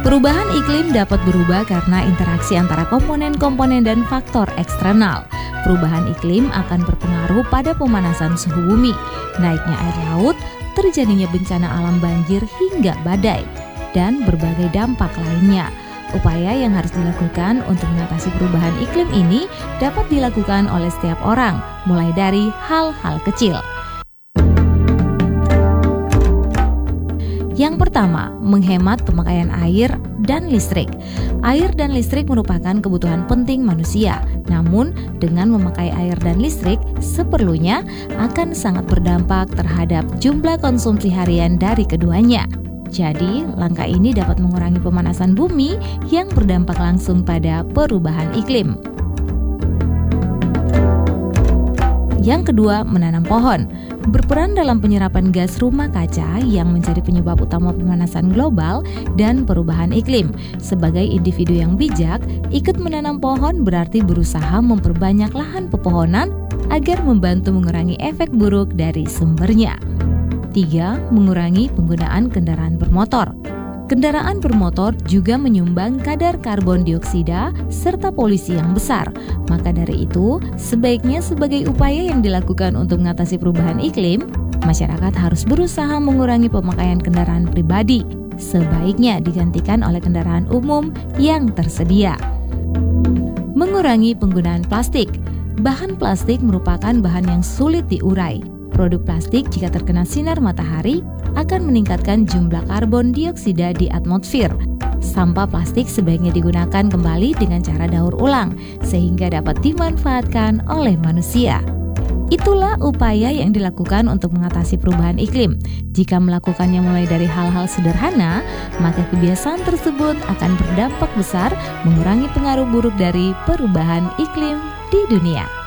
Perubahan iklim dapat berubah karena interaksi antara komponen-komponen dan faktor eksternal. Perubahan iklim akan berpengaruh pada pemanasan suhu bumi, naiknya air laut, terjadinya bencana alam banjir hingga badai, dan berbagai dampak lainnya. Upaya yang harus dilakukan untuk mengatasi perubahan iklim ini dapat dilakukan oleh setiap orang, mulai dari hal-hal kecil. Yang pertama, menghemat pemakaian air dan listrik. Air dan listrik merupakan kebutuhan penting manusia. Namun, dengan memakai air dan listrik seperlunya akan sangat berdampak terhadap jumlah konsumsi harian dari keduanya. Jadi, langkah ini dapat mengurangi pemanasan bumi yang berdampak langsung pada perubahan iklim. Yang kedua, menanam pohon. Berperan dalam penyerapan gas rumah kaca yang menjadi penyebab utama pemanasan global dan perubahan iklim. Sebagai individu yang bijak, ikut menanam pohon berarti berusaha memperbanyak lahan pepohonan agar membantu mengurangi efek buruk dari sumbernya. 3. Mengurangi penggunaan kendaraan bermotor. Kendaraan bermotor juga menyumbang kadar karbon dioksida serta polusi yang besar. Maka dari itu, sebaiknya sebagai upaya yang dilakukan untuk mengatasi perubahan iklim, masyarakat harus berusaha mengurangi pemakaian kendaraan pribadi. Sebaiknya digantikan oleh kendaraan umum yang tersedia. Mengurangi penggunaan plastik. Bahan plastik merupakan bahan yang sulit diurai. Produk plastik jika terkena sinar matahari akan meningkatkan jumlah karbon dioksida di atmosfer. Sampah plastik sebaiknya digunakan kembali dengan cara daur ulang sehingga dapat dimanfaatkan oleh manusia. Itulah upaya yang dilakukan untuk mengatasi perubahan iklim. Jika melakukannya mulai dari hal-hal sederhana, maka kebiasaan tersebut akan berdampak besar mengurangi pengaruh buruk dari perubahan iklim di dunia.